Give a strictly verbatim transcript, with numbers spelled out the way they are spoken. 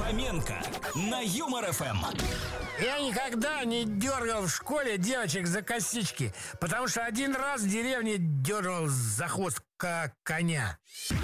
Фоменко на Юмор ФМ. Я никогда не дергал в школе девочек за косички, потому что один раз в деревне дергал за хвост коня.